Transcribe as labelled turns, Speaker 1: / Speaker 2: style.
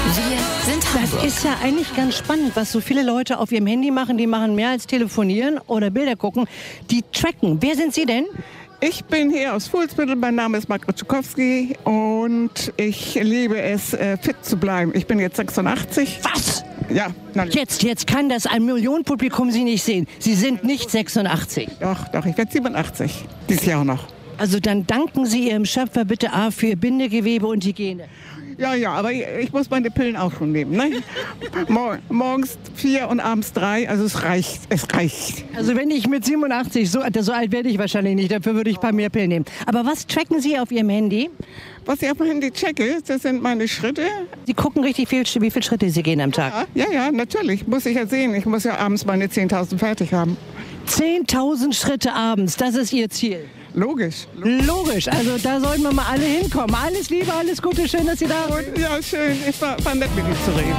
Speaker 1: Wir sind
Speaker 2: Das
Speaker 1: Hamburg.
Speaker 2: ist ja eigentlich ganz spannend, was so viele Leute auf ihrem Handy machen. Die machen mehr als telefonieren oder Bilder gucken. Die tracken. Wer sind Sie denn?
Speaker 3: Ich bin hier aus Fuhlsbüttel, mein Name ist Margret Schukowski und ich liebe es, fit zu bleiben. Ich bin jetzt 86.
Speaker 2: Was?
Speaker 3: Ja,
Speaker 2: Jetzt kann das ein Millionenpublikum Sie nicht sehen. Sie sind nicht 86.
Speaker 3: doch, ich werde 87. Dieses Jahr noch.
Speaker 2: Also dann danken Sie Ihrem Schöpfer bitte A für Ihr Bindegewebe und Hygiene.
Speaker 3: Ja, aber ich muss meine Pillen auch schon nehmen. Ne? Morgens 4 und abends 3, also es reicht.
Speaker 2: Also wenn ich mit 87, so alt werde ich wahrscheinlich nicht, dafür würde ich ein paar mehr Pillen nehmen. Aber was tracken Sie auf Ihrem Handy?
Speaker 3: Was ich auf dem Handy checke, das sind meine Schritte.
Speaker 2: Sie gucken richtig viel, wie viele Schritte Sie gehen am Tag.
Speaker 3: Ja, natürlich, muss ich ja sehen. Ich muss ja abends meine 10.000 fertig haben.
Speaker 2: 10.000 Schritte abends, das ist Ihr Ziel.
Speaker 3: Logisch.
Speaker 2: Logisch, also da sollten wir mal alle hinkommen. Alles Liebe, alles Gute, schön, dass Sie da sind.
Speaker 3: Ja, schön. Es war nett, mit Ihnen zu reden.